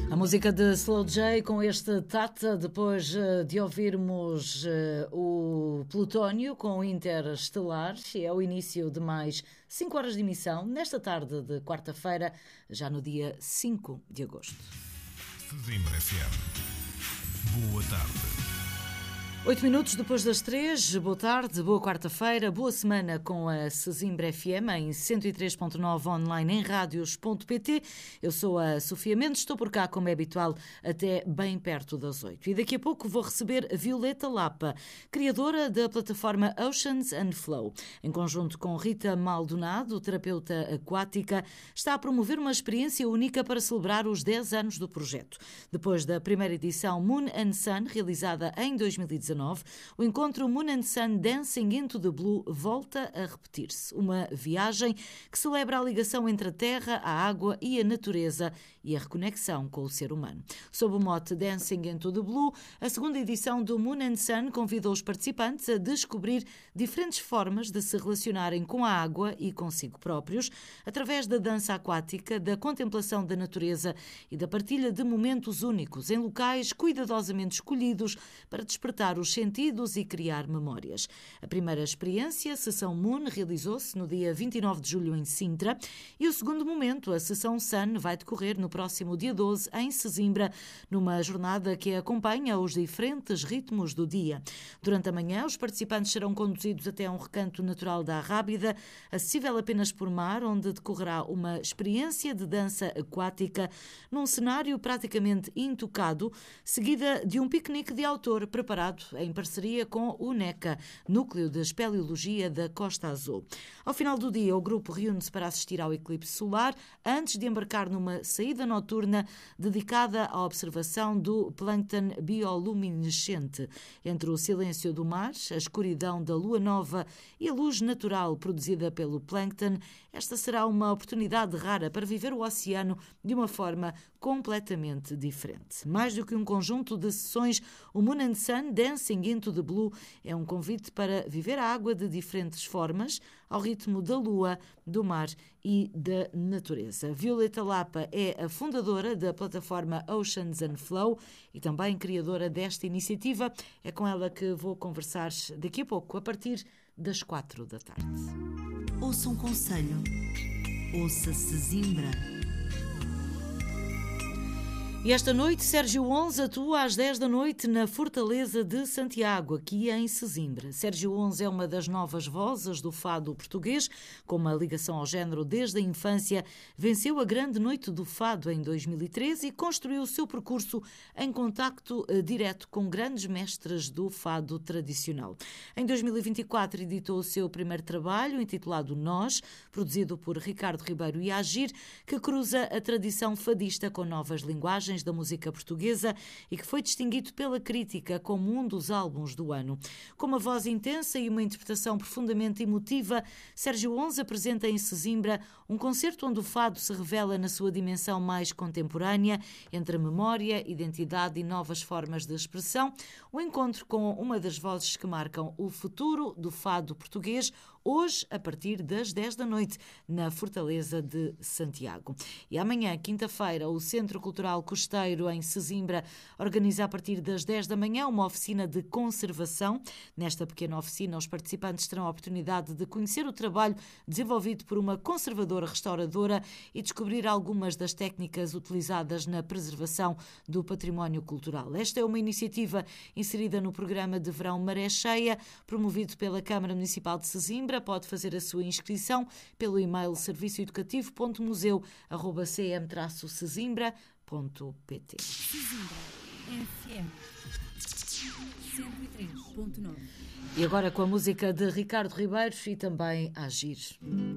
A música de Slow J com este Tata, depois de ouvirmos o Plutónio com Interestelar, é o início de mais 5 horas de emissão, nesta tarde de quarta-feira, já no dia 5 de agosto. Sesimbra FM. Boa tarde. 8 minutos depois das 3, boa tarde, boa quarta-feira, boa semana com a Sesimbra FM em 103.9 online em radios.pt. Eu sou a Sofia Mendes, estou por cá como é habitual até bem perto das 8. E daqui a pouco vou receber a Violeta Lapa, criadora da plataforma Oceans and Flow. Em conjunto com Rita Maldonado, terapeuta aquática, está a promover uma experiência única para celebrar os 10 anos do projeto. Depois da primeira edição Moon and Sun, realizada em 2019, o encontro Moon and Sun Dancing into the Blue volta a repetir-se. Uma viagem que celebra a ligação entre a terra, a água e a natureza e a reconexão com o ser humano. Sob o mote Dancing into the Blue, a segunda edição do Moon and Sun convidou os participantes a descobrir diferentes formas de se relacionarem com a água e consigo próprios, através da dança aquática, da contemplação da natureza e da partilha de momentos únicos em locais cuidadosamente escolhidos para despertar os sentidos e criar memórias. A primeira experiência, Sessão Moon, realizou-se no dia 29 de julho em Sintra e o segundo momento, a Sessão Sun, vai decorrer no próximo dia 12 em Sesimbra, numa jornada que acompanha os diferentes ritmos do dia. Durante a manhã, os participantes serão conduzidos até um recanto natural da Arrábida, acessível apenas por mar, onde decorrerá uma experiência de dança aquática num cenário praticamente intocado, seguida de um piquenique de autor preparado em parceria com o NECA, Núcleo de Espeleologia da Costa Azul. Ao final do dia, o grupo reúne-se para assistir ao eclipse solar, antes de embarcar numa saída noturna dedicada à observação do plâncton bioluminescente. Entre o silêncio do mar, a escuridão da lua nova e a luz natural produzida pelo plâncton, esta será uma oportunidade rara para viver o oceano de uma forma completamente diferente. Mais do que um conjunto de sessões, o Moon and Sun Dancing into the Blue é um convite para viver a água de diferentes formas, ao ritmo da lua, do mar e da natureza. Violeta Lapa é a fundadora da plataforma Oceans and Flow e também criadora desta iniciativa. É com ela que vou conversar daqui a pouco, a partir das 4 da tarde. Ouça um conselho. Ouça Sesimbra. E esta noite, Sérgio Onze atua às 10 da noite na Fortaleza de Santiago, aqui em Sesimbra. Sérgio Onze é uma das novas vozes do fado português, com uma ligação ao género desde a infância. Venceu a Grande Noite do Fado em 2013 e construiu o seu percurso em contacto direto com grandes mestres do fado tradicional. Em 2024 editou o seu primeiro trabalho, intitulado Nós, produzido por Ricardo Ribeiro e Agir, que cruza a tradição fadista com novas linguagens da música portuguesa e que foi distinguido pela crítica como um dos álbuns do ano. Com uma voz intensa e uma interpretação profundamente emotiva, Sérgio Onze apresenta em Sesimbra um concerto onde o fado se revela na sua dimensão mais contemporânea, entre memória, identidade e novas formas de expressão, um encontro com uma das vozes que marcam o futuro do fado português, hoje a partir das 10 da noite, na Fortaleza de Santiago. E amanhã, quinta-feira, o Centro Cultural Costeiro, em Sesimbra, organiza a partir das 10 da manhã uma oficina de conservação. Nesta pequena oficina, os participantes terão a oportunidade de conhecer o trabalho desenvolvido por uma conservadora restauradora e descobrir algumas das técnicas utilizadas na preservação do património cultural. Esta é uma iniciativa inserida no programa de verão Maré Cheia, promovido pela Câmara Municipal de Sesimbra. Pode fazer a sua inscrição pelo e-mail serviçoeducativo.museu@cm-sesimbra.pt. Sesimbra FM 103.9. E agora com a música de Ricardo Ribeiro e também Agir.